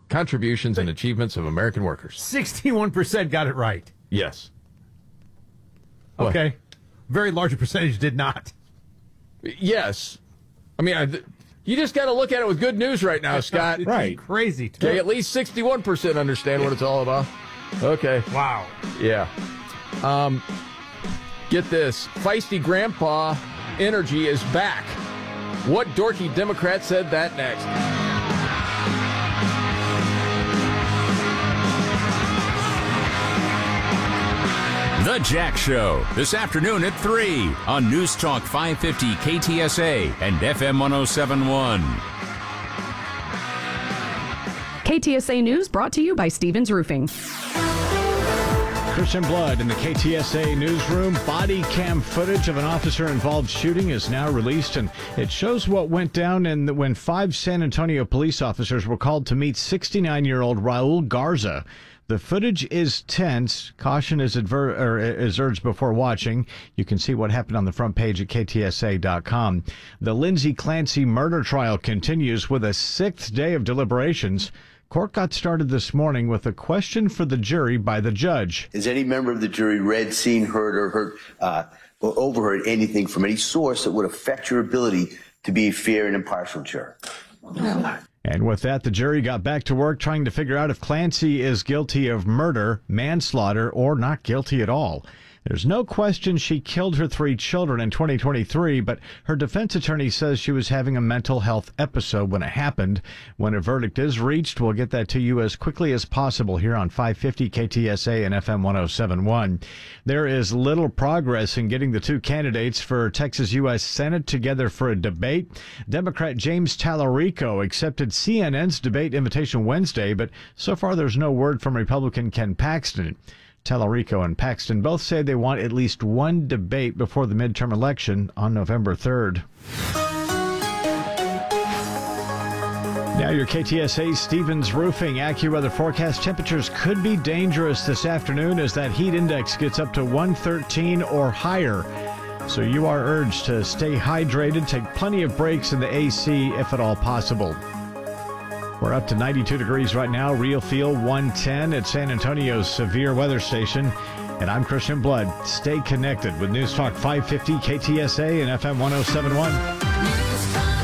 contributions and achievements of American workers. 61% got it right. Yes. Okay. Very large percentage did not. Yes. I mean, you just got to look at it with good news right now, Scott. Right. Crazy. Okay, at least 61% understand what it's all about. Okay. Wow. Yeah. Get this. Feisty Grandpa energy is back. What dorky Democrat said that next? The Jack Show, this afternoon at 3 on News Talk 550 KTSA and FM 1071. KTSA News brought to you by Stevens Roofing. Christian Blood in the KTSA newsroom. Body cam footage of an officer-involved shooting is now released, and it shows what went down when 5 San Antonio police officers were called to meet 69-year-old Raul Garza. The footage is tense. Caution is urged before watching. You can see what happened on the front page at KTSA.com. The Lindsay Clancy murder trial continues with a 6th day of deliberations. Court got started this morning with a question for the jury by the judge. Has any member of the jury read, seen, heard, or overheard anything from any source that would affect your ability to be a fair and impartial juror? No. And with that, the jury got back to work trying to figure out if Clancy is guilty of murder, manslaughter, or not guilty at all. There's no question she killed her 3 children in 2023, but her defense attorney says she was having a mental health episode when it happened. When a verdict is reached, we'll get that to you as quickly as possible here on 550 KTSA and FM 1071. There is little progress in getting the 2 candidates for Texas U.S. Senate together for a debate. Democrat James Tallarico accepted CNN's debate invitation Wednesday, but so far there's no word from Republican Ken Paxton. Tallarico and Paxton both say they want at least one debate before the midterm election on November 3rd. Now your KTSA Stevens Roofing AccuWeather forecast. Temperatures could be dangerous this afternoon as that heat index gets up to 113 or higher. So you are urged to stay hydrated, take plenty of breaks in the AC if at all possible. We're up to 92 degrees right now. Real feel 110 at San Antonio's severe weather station. And I'm Christian Blood. Stay connected with News Talk 550 KTSA and FM 1071. News Talk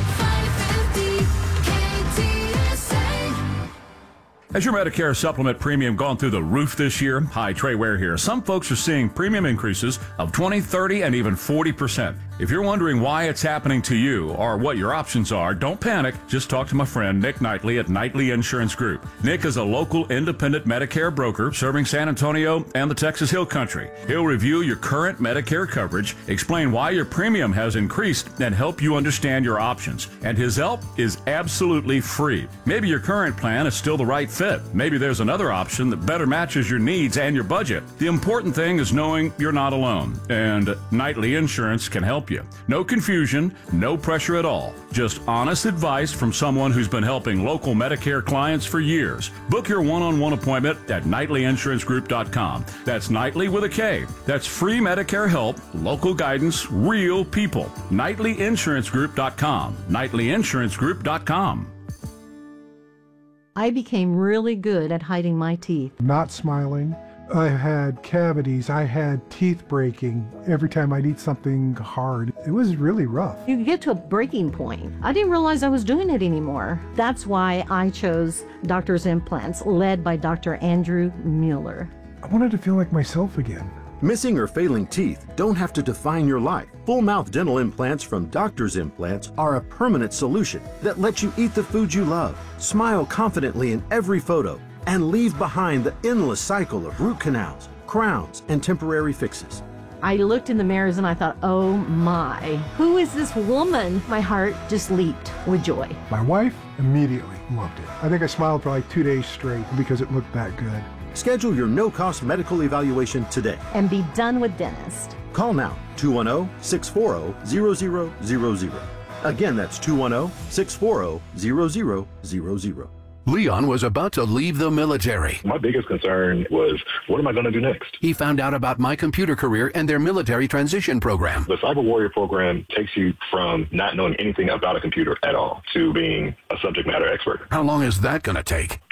550 KTSA. Has your Medicare supplement premium gone through the roof this year? Hi, Trey Ware here. Some folks are seeing premium increases of 20, 30, and even 40%. If you're wondering why it's happening to you or what your options are, don't panic. Just talk to my friend Nick Knightley at Knightley Insurance Group. Nick is a local independent Medicare broker serving San Antonio and the Texas Hill Country. He'll review your current Medicare coverage, explain why your premium has increased, and help you understand your options. And his help is absolutely free. Maybe your current plan is still the right fit. Maybe there's another option that better matches your needs and your budget. The important thing is knowing you're not alone, and Knightley Insurance can help you. No confusion, no pressure at all. Just honest advice from someone who's been helping local Medicare clients for years. Book your one-on-one appointment at KnightleyInsuranceGroup.com. That's Knightley with a K. That's free Medicare help, local guidance, real people. KnightleyInsuranceGroup.com. KnightleyInsuranceGroup.com. I became really good at hiding my teeth. Not smiling. I had cavities. I had teeth breaking every time I'd eat something hard. It was really rough. You get to a breaking point. I didn't realize I was doing it anymore. That's why I chose Doctor's Implants, led by Dr. Andrew Mueller. I wanted to feel like myself again. Missing or failing teeth don't have to define your life. Full mouth dental implants from Doctor's Implants are a permanent solution that lets you eat the food you love, smile confidently in every photo, and leave behind the endless cycle of root canals, crowns, and temporary fixes. I looked in the mirrors and I thought, oh my, who is this woman? My heart just leaped with joy. My wife immediately loved it. I think I smiled for like 2 days straight because it looked that good. Schedule your no-cost medical evaluation today. And be done with dentist. Call now, 210-640-0000. Again, that's 210-640-0000. Leon was about to leave the military. My biggest concern was, what am I going to do next? He found out about My Computer Career and their military transition program. The Cyber Warrior program takes you from not knowing anything about a computer at all to being a subject matter expert. How long is that going to take?